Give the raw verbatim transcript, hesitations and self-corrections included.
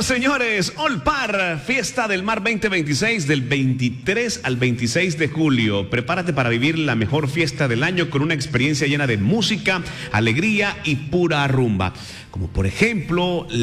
señores, Olpar, Fiesta del Mar veinte veintiséis, del veintitrés al veintiséis de julio. Prepárate para vivir la mejor fiesta del año con una experiencia llena de música, alegría y pura rumba. Como por ejemplo,